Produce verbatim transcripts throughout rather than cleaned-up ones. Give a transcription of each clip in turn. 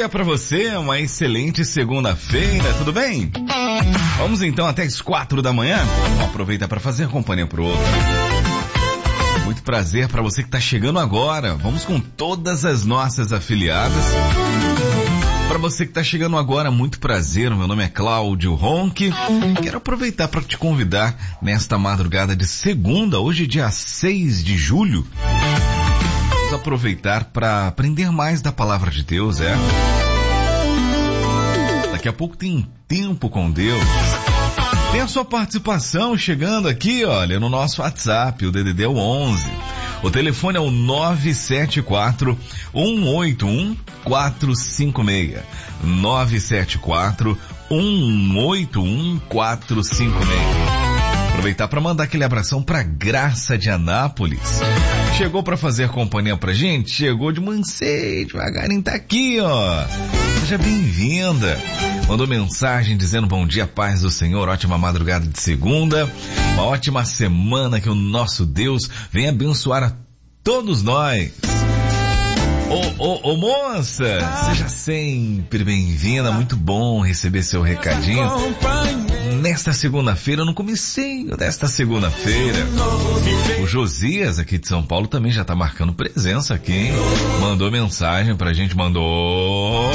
dia pra você, uma excelente segunda-feira, tudo bem? Vamos então até as quatro da manhã? Aproveita para fazer companhia pro outro. Muito prazer para você que tá chegando agora. Vamos com todas as nossas afiliadas. Para você que tá chegando agora, muito prazer. Meu nome é Cláudio Ronque. Quero aproveitar para te convidar nesta madrugada de segunda, hoje dia seis de julho. Vamos aproveitar para aprender mais da palavra de Deus, é? Daqui a pouco tem Tempo com Deus. Tem a sua participação chegando aqui, olha, no nosso WhatsApp, o D D D é o onze. O telefone é o nove sete quatro, um oito um, quatro cinco seis. nove sete quatro, um oito um, quatro cinco seis. Aproveitar para mandar aquele abração para Graça de Anápolis. Chegou para fazer companhia pra gente? Chegou de mansinho, devagarinho, tá aqui, ó. Seja bem-vinda. Mandou mensagem dizendo bom dia, paz do Senhor, ótima madrugada de segunda, uma ótima semana, que o nosso Deus venha abençoar a todos nós. Ô, ô, ô moça, seja sempre bem-vinda, muito bom receber seu recadinho. Nesta segunda-feira, no comecinho desta segunda-feira, o Josias aqui de São Paulo também já tá marcando presença aqui, hein? Mandou mensagem pra gente, mandou...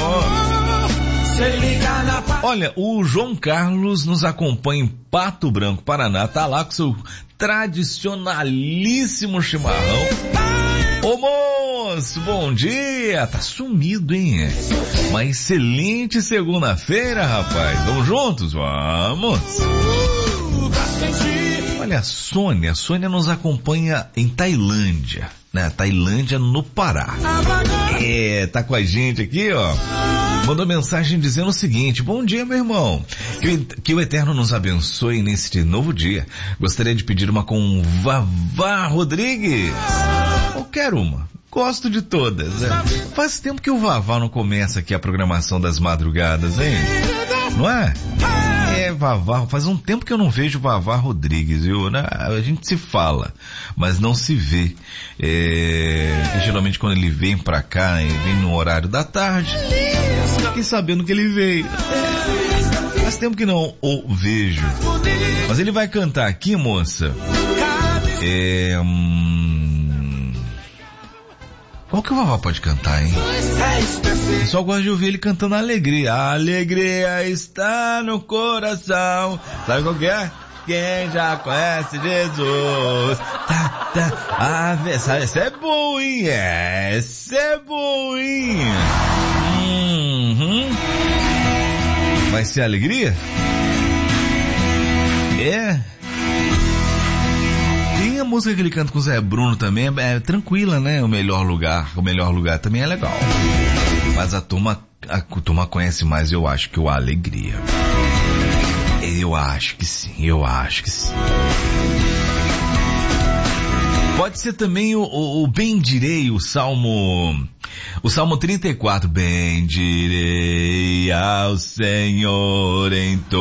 Olha, o João Carlos nos acompanha em Pato Branco, Paraná, tá lá com seu tradicionalíssimo chimarrão. Ô moço, bom dia, tá sumido, hein? Uma excelente segunda-feira, rapaz, vamos juntos? Vamos! Olha, a Sônia, a Sônia nos acompanha em Tailândia, né? Tailândia, no Pará. É, tá com a gente aqui, ó. Mandou mensagem dizendo o seguinte: bom dia, meu irmão. Que, que o Eterno nos abençoe neste novo dia. Gostaria de pedir uma com Vavá Rodrigues. Qualquer uma. Gosto de todas. É. Faz tempo que o Vavá não começa aqui a programação das madrugadas, hein? Não é? É, Vavá. Faz um tempo que eu não vejo Vavá Rodrigues, viu? A gente se fala, mas não se vê. É, geralmente quando ele vem pra cá, ele vem no horário da tarde. Fiquei sabendo que ele veio. Faz tempo que não o vejo. Mas ele vai cantar aqui, moça. É... Hum... Qual que o Vavá pode cantar, hein? Eu só gosto de ouvir ele cantando Alegria. A alegria está no coração. Sabe qual que é? Quem já conhece Jesus. Tá, tá. Ah, essa é boa, hein? Essa é boa, hein? Uhum. Vai ser alegria? É. Tem a música que ele canta com o Zé Bruno também, é, é tranquila, né? O Melhor Lugar. O Melhor Lugar também é legal. Mas a turma, a turma conhece mais, eu acho, que o Alegria. Eu acho que sim, eu acho que sim. Pode ser também o, o, o Bendirei, o Salmo, o Salmo trinta e quatro. Bendirei ao Senhor em todo